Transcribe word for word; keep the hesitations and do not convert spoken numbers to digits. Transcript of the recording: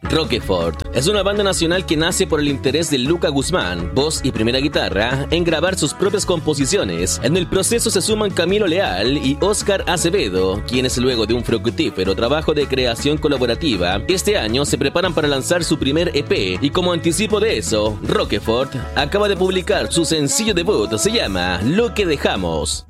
Roquefort es una banda nacional que nace por el interés de Luca Guzmán, voz y primera guitarra, en grabar sus propias composiciones. En el proceso se suman Camilo Leal y Oscar Acevedo, quienes luego de un fructífero trabajo de creación colaborativa, este año se preparan para lanzar su primer E P, y como anticipo de eso, Roquefort acaba de publicar su sencillo debut, se llama Lo que dejamos.